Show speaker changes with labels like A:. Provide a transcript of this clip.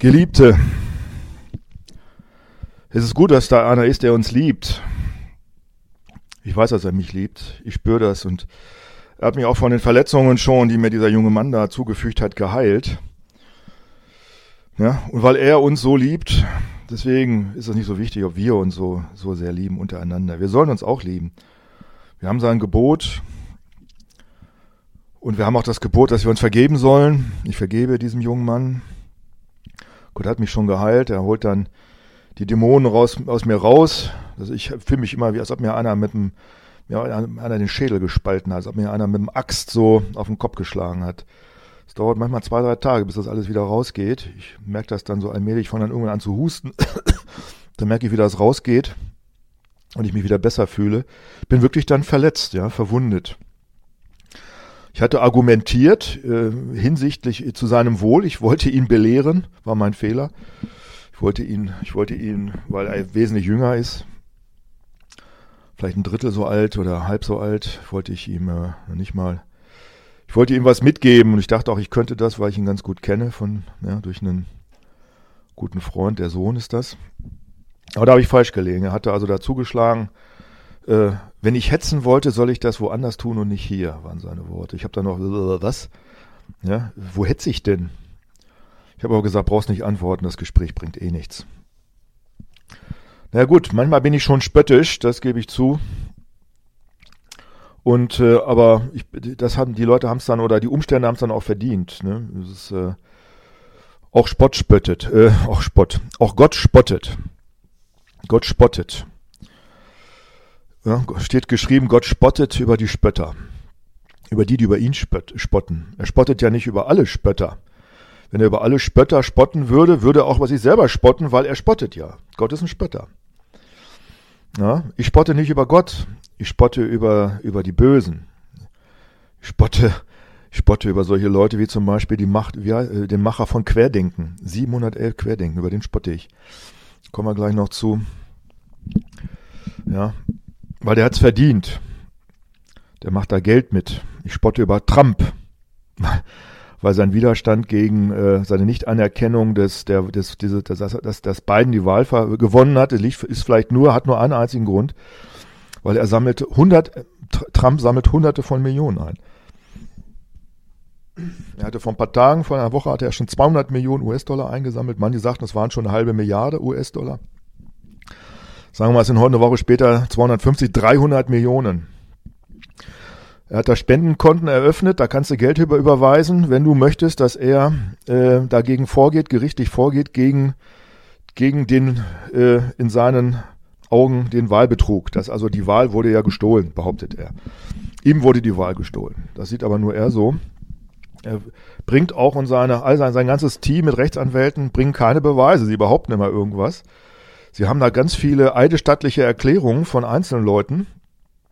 A: Geliebte, es ist gut, dass da einer ist, der uns liebt. Ich weiß, dass er mich liebt. Ich spüre das und er hat mich auch von den Verletzungen schon, die mir dieser junge Mann da zugefügt hat, geheilt. Ja, und weil er uns so liebt, deswegen ist es nicht so wichtig, ob wir uns so sehr lieben untereinander. Wir sollen uns auch lieben. Wir haben sein Gebot und wir haben auch das Gebot, dass wir uns vergeben sollen. Ich vergebe diesem jungen Mann. Gott hat mich schon geheilt. Er holt dann die Dämonen aus mir raus. Also ich fühle mich immer, wie als ob mir einer einer den Schädel gespalten hat, als ob mir einer mit dem Axt so auf den Kopf geschlagen hat. Es dauert manchmal 2-3 Tage, bis das alles wieder rausgeht. Ich merke das dann so allmählich, von dann irgendwann an zu husten. Dann merke ich, wie das rausgeht und ich mich wieder besser fühle. Bin wirklich dann verletzt, ja, verwundet. Ich hatte argumentiert hinsichtlich zu seinem Wohl. Ich wollte ihn belehren, war mein Fehler. Ich wollte ihn, weil er wesentlich jünger ist, vielleicht ein Drittel so alt oder halb so alt, wollte ich ihm was mitgeben und ich dachte auch, ich könnte das, weil ich ihn ganz gut kenne durch einen guten Freund, der Sohn ist das. Aber da habe ich falsch gelegen. Er hatte also da zugeschlagen, wenn ich hetzen wollte, soll ich das woanders tun und nicht hier, waren seine Worte. Ich habe dann noch, was? Ja, wo hetze ich denn? Ich habe aber gesagt, brauchst nicht antworten, das Gespräch bringt eh nichts. Na gut, manchmal bin ich schon spöttisch, das gebe ich zu. Und aber die Leute haben es dann oder die Umstände haben es dann auch verdient. Ne? Das ist, auch Spott spöttet, auch Gott spottet. Gott spottet. Ja, steht geschrieben, Gott spottet über die Spötter. Über die über ihn spotten. Er spottet ja nicht über alle Spötter. Wenn er über alle Spötter spotten würde, würde er auch über sich selber spotten, weil er spottet ja. Gott ist ein Spötter. Ja, ich spotte nicht über Gott, ich spotte über die Bösen. Ich spotte über solche Leute wie zum Beispiel den Macher von Querdenken. 711 Querdenken, über den spotte ich. Kommen wir gleich noch zu. Ja, weil der hat's verdient. Der macht da Geld mit. Ich spotte über Trump. Weil sein Widerstand gegen seine Nichtanerkennung, dass Biden die Wahl gewonnen hat, hat nur einen einzigen Grund, weil Trump sammelt Hunderte von Millionen ein. Er hatte vor ein paar Tagen, vor einer Woche, hatte er schon 200 Millionen US-Dollar eingesammelt. Manche sagten, es waren schon 500 Milliarden US-Dollar. Sagen wir mal, es sind heute eine Woche später 250, 300 Millionen. Er hat da Spendenkonten eröffnet, da kannst du Geld überweisen, wenn du möchtest, dass er dagegen gerichtlich vorgeht, gegen den in seinen Augen den Wahlbetrug. Also die Wahl wurde ja gestohlen, behauptet er. Ihm wurde die Wahl gestohlen. Das sieht aber nur er so. Er bringt auch sein ganzes Team mit Rechtsanwälten bringen keine Beweise, sie behaupten immer irgendwas. Sie haben da ganz viele eidesstattliche Erklärungen von einzelnen Leuten,